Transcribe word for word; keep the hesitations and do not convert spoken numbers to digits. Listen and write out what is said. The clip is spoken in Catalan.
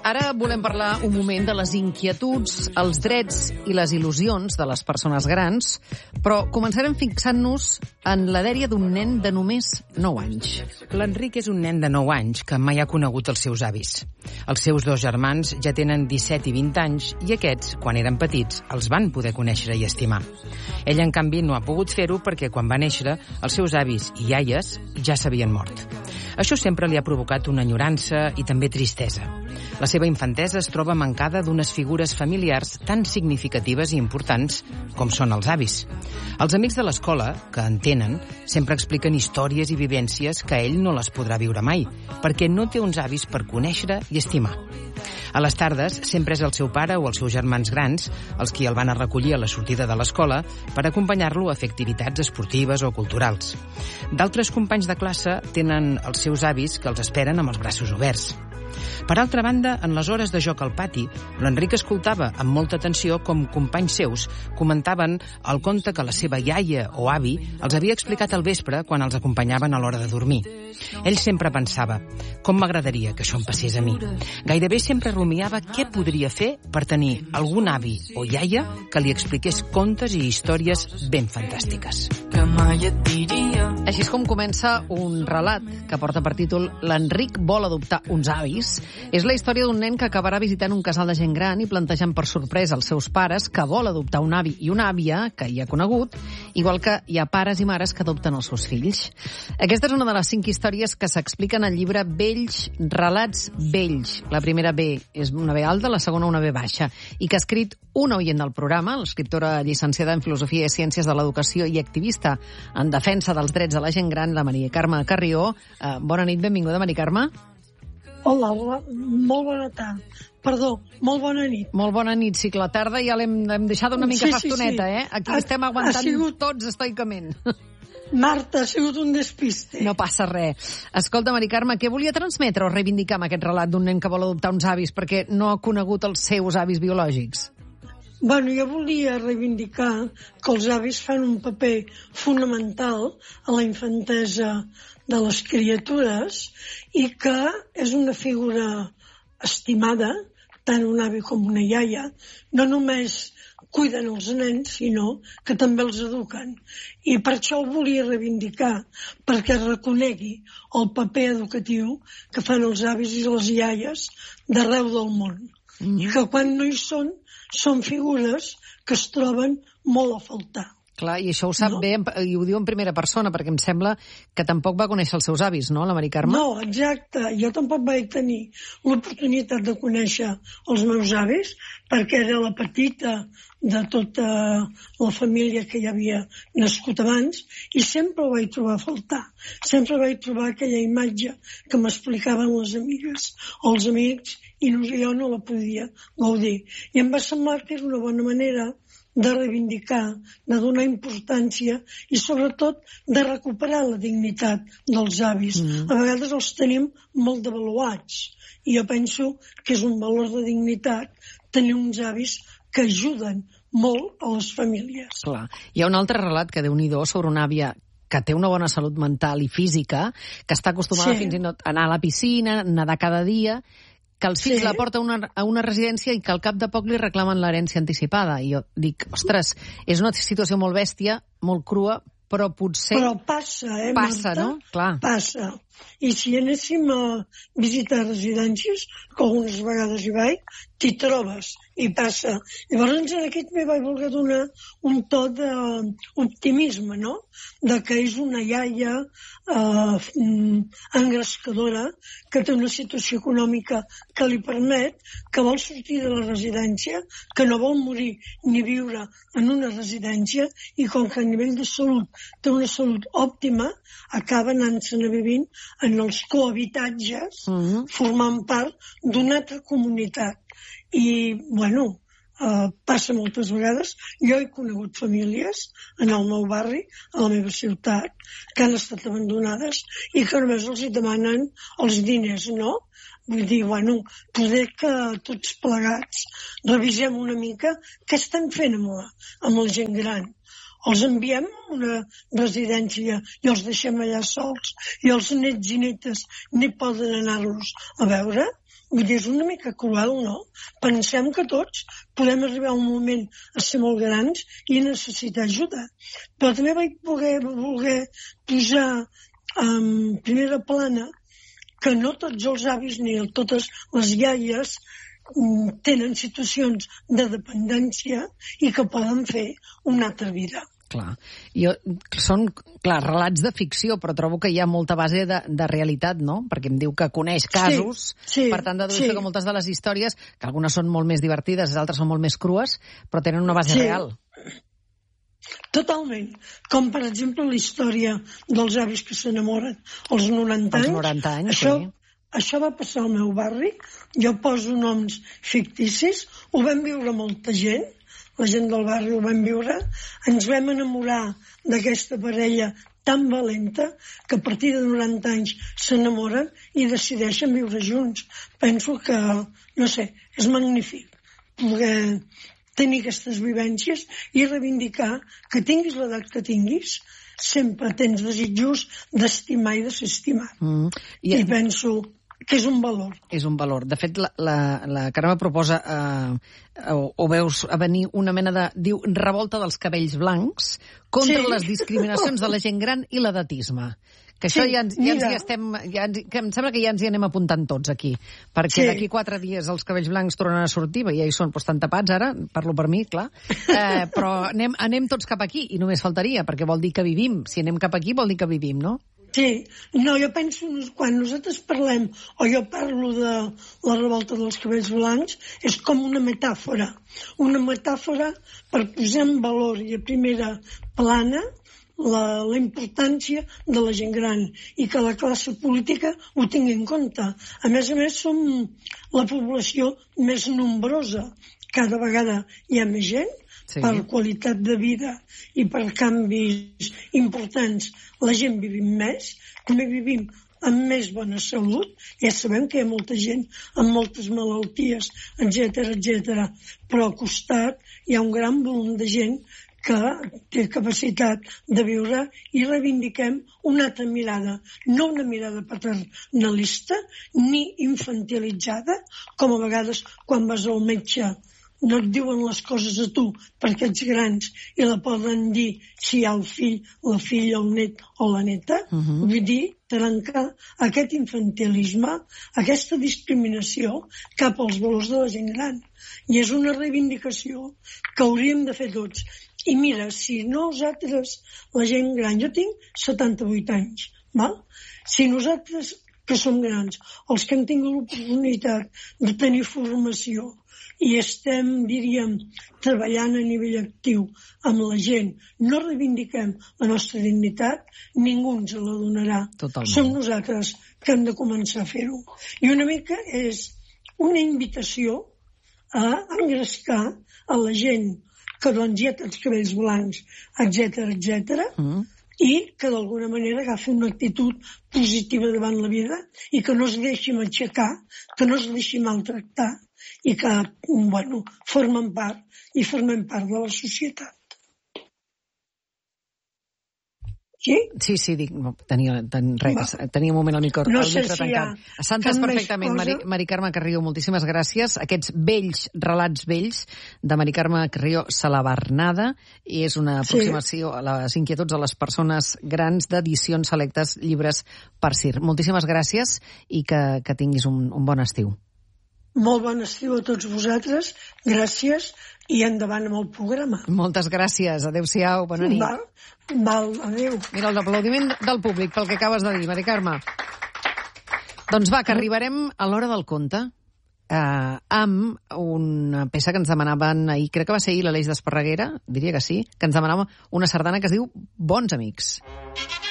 Ara volem parlar un moment de les inquietuds, els drets i les il·lusions de les persones grans, però començarem fixant-nos en la dèria d'un nen de només nou anys. L'Enric és un nen de nou anys que mai ha conegut els seus avis. Els seus dos germans ja tenen disset i vint anys i aquests, quan eren petits, els van poder conèixer i estimar. Ell, en canvi, no ha pogut fer-ho perquè quan va néixer, els seus avis i iaies ja s'havien mort. Això sempre li ha provocat una enyorança i també tristesa. La seva infantesa es troba mancada d'unes figures familiars tan significatives i importants com són els avis. Els amics de l'escola, que en tenen, sempre expliquen històries i vivències que ell no les podrà viure mai, perquè no té uns avis per conèixer i estimar. A les tardes sempre és el seu pare o els seus germans grans els qui el van a recollir a la sortida de l'escola per acompanyar-lo a fer activitats esportives o culturals. D'altres companys de classe tenen els seus avis que els esperen amb els braços oberts. Per altra banda, en les hores de joc al pati, l'Enric escoltava amb molta atenció com companys seus comentaven el conte que la seva iaia o avi els havia explicat al vespre quan els acompanyaven a l'hora de dormir. Ell sempre pensava, com m'agradaria que això em passés a mi. Gairebé sempre rumiava què podria fer per tenir algun avi o iaia que li expliqués contes i històries ben fantàstiques. Així és com comença un relat que porta per títol L'Enric vol adoptar uns avis. És la història d'un nen que acabarà visitant un casal de gent gran i plantejant per sorpresa als seus pares que vol adoptar un avi i una àvia que hi ha conegut, igual que hi ha pares i mares que adopten els seus fills. Aquesta és una de les cinc històries que s'expliquen al llibre Vells, Relats Vells. La primera B és una B alta, la segona una B baixa, i que ha escrit una oient del programa, l'escriptora llicenciada en Filosofia i Ciències de l'Educació i activista en defensa dels drets de la gent gran, la Maria Carme Carrió. Eh, bona nit, benvinguda, Maria Carme. Hola, hola, molt bona tarda. Perdó, molt bona nit. Molt bona nit, sí, que la tarda ja l'hem deixat una mica sí, fa estoneta, sí, sí. eh? Aquí ha, estem aguantant sigut... tots estoicament. Marta, ha sigut un despiste. No passa res. Escolta, Maria Carme, què volia transmetre o reivindicar amb aquest relat d'un nen que vol adoptar uns avis perquè no ha conegut els seus avis biològics? Bueno, jo volia reivindicar que els avis fan un paper fonamental a la infantesa de les criatures i que és una figura estimada, tant un avi com una iaia, no només cuiden els nens, sinó que també els eduquen. I per això ho volia reivindicar, perquè reconegui el paper educatiu que fan els avis i les iaies d'arreu del món. Mm. I que quan no hi són, són figures que es troben molt a faltar. Clar, i això ho sap no? bé, i ho diu en primera persona, perquè em sembla que tampoc va conèixer els seus avis, no, la Maria Carme? No, exacte. Jo tampoc vaig tenir l'oportunitat de conèixer els meus avis, perquè era la petita de tota la família que hi havia nascut abans, i sempre ho vaig trobar a faltar. Sempre vaig trobar aquella imatge que m'explicaven les amigues o els amics, i no, jo no la podia gaudir. I em va semblar que era una bona manera de reivindicar, de donar importància i sobretot de recuperar la dignitat dels avis. Mm. A vegades els tenim molt devaluats i jo penso que és un valor de dignitat tenir uns avis que ajuden molt a les famílies. Clar. Hi ha un altre relat que Déu-n'hi-do sobre una àvia que té una bona salut mental i física, que està acostumada sí. fins i tot a anar a la piscina, nedar cada dia, que els fills sí. la porten a una, a una residència i que al cap de poc li reclamen l'herència anticipada. I jo dic, ostres, és una situació molt bèstia, molt crua, però potser... Però passa, eh, passa, Marta? No? Clar. Passa. I si anéssim a visitar residències, que algunes vegades hi vaig, t'hi trobes, i passa. Llavors, en aquest me vaig voler donar un to d'optimisme, no? De que és una iaia eh, engrescadora, que té una situació econòmica que li permet, que vol sortir de la residència, que no vol morir ni viure en una residència, i com que a nivell de salut té una salut òptima, acaba anant-se'n a vivint en els cohabitatges, uh-huh. formant part d'una altra comunitat. I, bueno, uh, passa moltes vegades. Jo he conegut famílies en el meu barri, a la meva ciutat, que han estat abandonades i que només els hi demanen els diners, no? Vull dir, bueno, poder que tots plegats revisem una mica què estan fent amb la, amb la gent gran. Els enviem a una residència i els deixem allà sols i els nets i netes ni poden anar-los a veure. Vull dir, és una mica cruel, no? Pensem que tots podem arribar a un moment a ser molt grans i necessitar ajuda. Però també vaig poder, voler posar en primera plana que no tots els avis ni totes les iaies tenen situacions de dependència i que poden fer una altra vida. Clar, jo, són clar, relats de ficció, però trobo que hi ha molta base de, de realitat, no? Perquè em diu que coneix casos, sí, sí, per tant, dedueixo sí. que moltes de les històries, que algunes són molt més divertides, altres són molt més crues, però tenen una base sí. real. Totalment. Com, per exemple, la història dels avis que s'enamoren als noranta anys. Als noranta anys, això, sí. Això va passar al meu barri. Jo poso noms ficticis. Ho vam viure molta gent. La gent del barri ho vam viure. Ens vam enamorar d'aquesta parella tan valenta que a partir de noranta anys s'enamoren i decideixen viure junts. Penso que, no sé, és magnífic poder tenir aquestes vivències i reivindicar que tinguis l'edat que tinguis, sempre tens desitjos d'estimar i de ser estimat. Mm. I, I penso que és un valor. És un valor. De fet, la, la, la Carme proposa, eh, o, o veus a venir una mena de, diu, revolta dels cabells blancs contra sí. les discriminacions de la gent gran i l'edatisme. Que això sí, ja, ens, ja ens hi estem... Ja ens, que em sembla que ja ens hi anem apuntant tots aquí. Perquè sí. d'aquí quatre dies els cabells blancs tornen a sortir, ja hi són, doncs, tan tapats ara, parlo per mi, clar. Eh, però anem, anem tots cap aquí, i només faltaria, perquè vol dir que vivim. Si anem cap aquí, vol dir que vivim, no? Sí, no, jo penso, quan nosaltres parlem, o jo parlo de la revolta dels cabells blancs, és com una metàfora. Una metàfora per posar en valor i a primera plana la, la importància de la gent gran i que la classe política ho tingui en compte. A més a més, som la població més nombrosa. Cada vegada hi ha més gent, sí. per qualitat de vida i per canvis importants. La gent vivim més, també vivim amb més bona salut. Ja sabem que hi ha molta gent amb moltes malalties, etcètera, etcètera. Però al costat hi ha un gran volum de gent que té capacitat de viure i reivindiquem una altra mirada, no una mirada paternalista ni infantilitzada, com a vegades quan vas al metge no et diuen les coses a tu perquè ets grans i la poden dir si hi ha el fill, la filla, el net o la neta. Uh-huh. Vull dir, trencar aquest infantilisme, aquesta discriminació cap als valors de la gent gran. I és una reivindicació que hauríem de fer tots. I mira, si nosaltres, la gent gran, jo tinc setanta-vuit anys, val? Si nosaltres, que som grans, els que hem tingut l'oportunitat de tenir formació i estem, diríem, treballant a nivell actiu amb la gent, no reivindiquem la nostra dignitat, ningú ens la donarà. Totalment. Som nosaltres que hem de començar a fer-ho. I una mica és una invitació a engrescar a la gent que doncs ja té els cabells blancs, etcètera, etcètera, mm. i que d'alguna manera agafi una actitud positiva davant la vida i que no es deixi matxacar, que no es deixi maltractar i que, bueno, formen part i formem part de la societat. Sí? Sí, sí, dic, no, tenia, ten, res, tenia un moment al micro, no al sé micro si tancat. S'entès perfectament, Mari, Mari Carme Carrió, moltíssimes gràcies. Aquests vells, relats vells, de Mari Carme Carrió Salabarnada, i és una aproximació sí. a les inquietuds de les persones grans d'edicions selectes, llibres per Cir. Moltíssimes gràcies i que, que tinguis un, un bon estiu. Molt bon estiu a tots vosaltres, gràcies i endavant amb el programa. Moltes gràcies, adéu-siau, bona nit. Val, val, adéu. Mira, l'aplaudiment del públic pel que acabes de dir, Mari Carme. Doncs va, que arribarem a l'hora del conte eh, amb una peça que ens demanaven ahir, crec que va ser ahir l'Aleix d'Esparreguera, diria que sí, que ens demanava una sardana que es diu Bons Amics.